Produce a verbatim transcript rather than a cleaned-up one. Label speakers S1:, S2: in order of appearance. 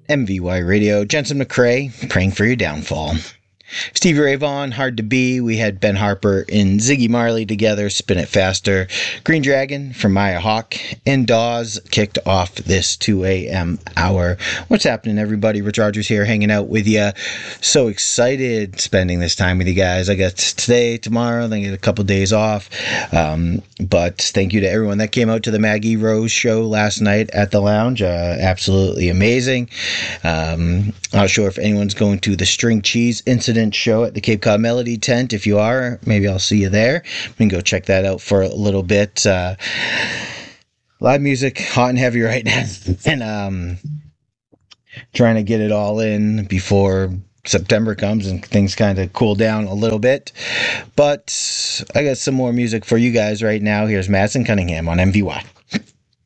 S1: M V Y Radio. Jensen McCrae, praying for your downfall. Stevie Ray Vaughan, Hard to Be. We had Ben Harper and Ziggy Marley together, Spin It Faster. Green Dragon from Maya Hawk and Dawes kicked off this two a.m. hour. What's happening, everybody? Rich Rogers here, hanging out with you. So excited spending this time with you guys. I got today, tomorrow, then I get a couple days off. Um, but thank you to everyone that came out to the Maggie Rose show last night at the lounge. Uh, absolutely amazing. Um, not sure if anyone's going to the String Cheese Incident show at the Cape Cod Melody tent. If you are, maybe I'll see you there. We can go check that out for a little bit. Uh, live music, hot and heavy right now, and um, trying to get it all in before September comes and things kind of cool down a little bit. But I got some more music for you guys right now. Here's Madison Cunningham on M V Y.